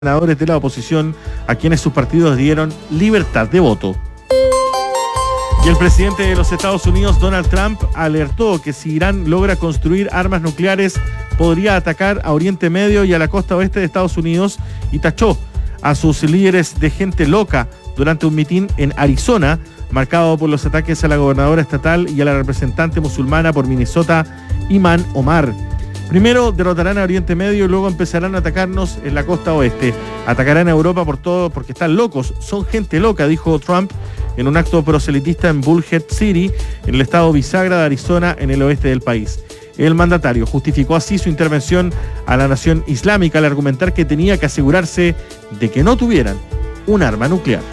senadores de la oposición a quienes sus partidos dieron libertad de voto. Y el presidente de los Estados Unidos, Donald Trump, alertó que si Irán logra construir armas nucleares, podría atacar a Oriente Medio y a la costa oeste de Estados Unidos, y tachó a sus líderes de gente loca durante un mitin en Arizona, marcado por los ataques a la gobernadora estatal y a la representante musulmana por Minnesota, Ilhan Omar. Primero derrotarán a Oriente Medio y luego empezarán a atacarnos en la costa oeste. Atacarán a Europa por todo porque están locos, son gente loca, dijo Trump en un acto proselitista en Bullhead City, en el estado bisagra de Arizona, en el oeste del país. El mandatario justificó así su intervención a la nación islámica al argumentar que tenía que asegurarse de que no tuvieran un arma nuclear.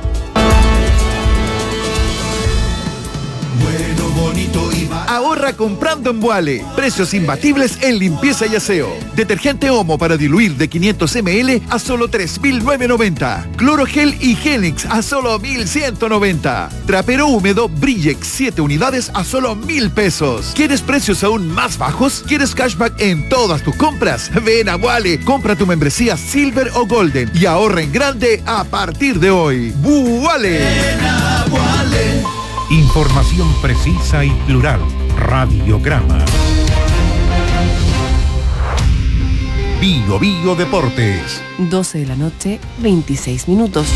Ahorra comprando en Vuale. Precios imbatibles en limpieza y aseo. Detergente Omo para diluir de 500 ml a solo 3.990. Clorogel y Genix a solo 1.190. Trapero húmedo Brillex 7 unidades a solo 1.000 pesos. ¿Quieres precios aún más bajos? ¿Quieres cashback en todas tus compras? Ven a Vuale, compra tu membresía Silver o Golden y ahorra en grande a partir de hoy. ¡Vuale! Ven a Vuale. Información precisa y plural. Radiograma. Bio Bio Deportes. 12 de la noche, 26 minutos.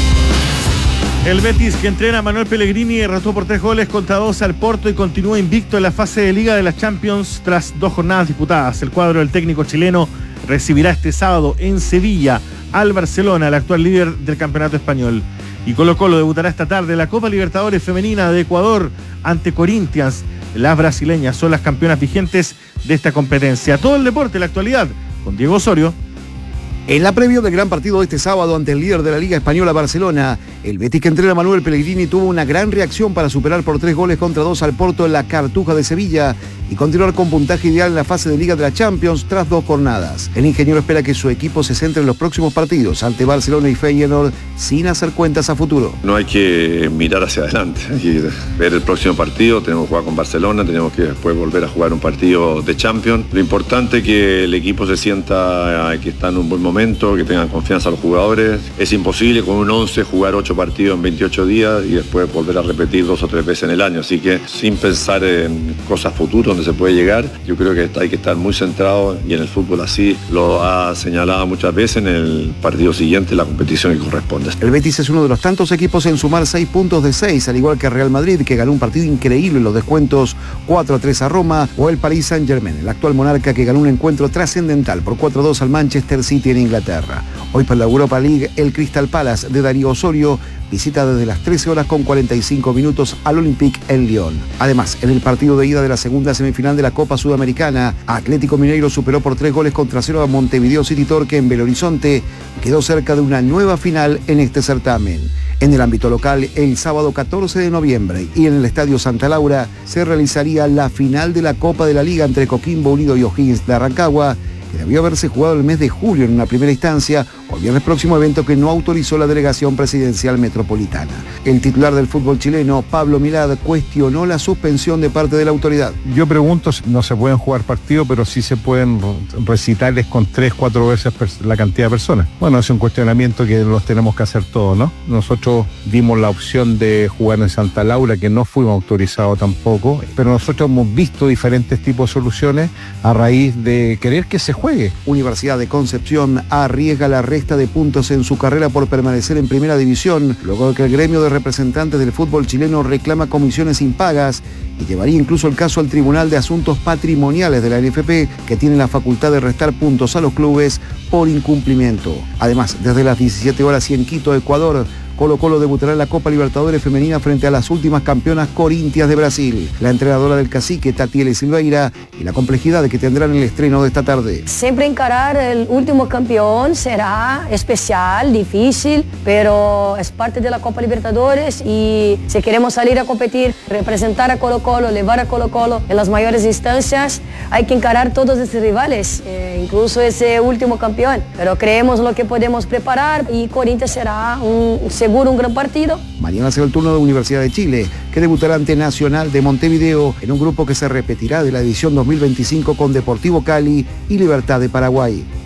El Betis, que entrena a Manuel Pellegrini, derrotó por 3 goles contra 2 al Porto y continúa invicto en la fase de Liga de la Champions tras 2 jornadas disputadas. El cuadro del técnico chileno recibirá este sábado en Sevilla al Barcelona, el actual líder del campeonato español. Y Colo-Colo debutará esta tarde en la Copa Libertadores Femenina de Ecuador ante Corinthians. Las brasileñas son las campeonas vigentes de esta competencia. Todo el deporte, la actualidad, con Diego Osorio. En la previa del gran partido de este sábado ante el líder de la Liga Española, Barcelona, el Betis, que entrena a Manuel Pellegrini, tuvo una gran reacción para superar por 3 goles contra 2 al Porto en la Cartuja de Sevilla y continuar con puntaje ideal en la fase de Liga de la Champions tras 2 jornadas. El ingeniero espera que su equipo se centre en los próximos partidos ante Barcelona y Feyenoord sin hacer cuentas a futuro. No hay que mirar hacia adelante, hay que ver el próximo partido. Tenemos que jugar con Barcelona, tenemos que después volver a jugar un partido de Champions. Lo importante es que el equipo se sienta que está en un buen momento, que tengan confianza los jugadores. Es imposible con un 11 jugar 8 partidos en 28 días y después volver a repetir 2 o 3 veces en el año. Así que sin pensar en cosas futuras donde se puede llegar, yo creo que hay que estar muy centrado, y en el fútbol así lo ha señalado muchas veces, en el partido siguiente la competición que corresponde. El Betis es uno de los tantos equipos en sumar 6 puntos de 6, al igual que Real Madrid, que ganó un partido increíble en los descuentos 4-3 a Roma, o el Paris Saint-Germain, el actual monarca, que ganó un encuentro trascendental por 4-2 al Manchester City en Inglaterra. Hoy por la Europa League, el Crystal Palace de Darío Osorio visita desde las 13 horas con 45 minutos al Olympique en Lyon. Además, en el partido de ida de la segunda semifinal de la Copa Sudamericana, Atlético Mineiro superó por 3 goles contra 0 a Montevideo City Torque en Belo Horizonte y quedó cerca de una nueva final en este certamen. En el ámbito local, el sábado 14 de noviembre y en el Estadio Santa Laura se realizaría la final de la Copa de la Liga entre Coquimbo Unido y O'Higgins de Rancagua, que debió haberse jugado el mes de julio en una primera instancia, o el viernes próximo, evento que no autorizó la delegación presidencial metropolitana. El titular del fútbol chileno, Pablo Milad, cuestionó la suspensión de parte de la autoridad. Yo pregunto, no se pueden jugar partidos, pero sí se pueden recitales con 3-4 veces la cantidad de personas. Bueno, es un cuestionamiento que los tenemos que hacer todos, ¿no? Nosotros dimos la opción de jugar en Santa Laura, que no fuimos autorizados tampoco, pero nosotros hemos visto diferentes tipos de soluciones a raíz de querer que se juegue. Universidad de Concepción arriesga la resta de puntos en su carrera por permanecer en primera división, luego de que el gremio de representantes del fútbol chileno reclama comisiones impagas y llevaría incluso el caso al Tribunal de Asuntos Patrimoniales de la NFP, que tiene la facultad de restar puntos a los clubes por incumplimiento. Además, desde las 17 horas y en Quito, Ecuador, Colo-Colo debutará en la Copa Libertadores Femenina frente a las últimas campeonas Corinthians de Brasil. La entrenadora del Cacique, Tatiele Silveira, y la complejidad de que tendrán el estreno de esta tarde. Siempre encarar el último campeón será especial, difícil, pero es parte de la Copa Libertadores y si queremos salir a competir, representar a Colo-Colo, llevar a Colo-Colo en las mayores instancias, hay que encarar todos esos rivales, incluso ese último campeón. Pero creemos lo que podemos preparar y Corinthians será seguro un gran partido. Mañana será el turno de Universidad de Chile, que debutará ante Nacional de Montevideo en un grupo que se repetirá de la edición 2025 con Deportivo Cali y Libertad de Paraguay.